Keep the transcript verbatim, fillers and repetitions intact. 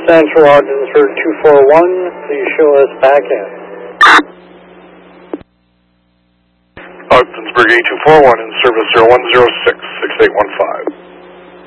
Central Ogdensburg two four one, please show us back in. Ogdensburg eight two four one in service zero one zero six, six eight one five.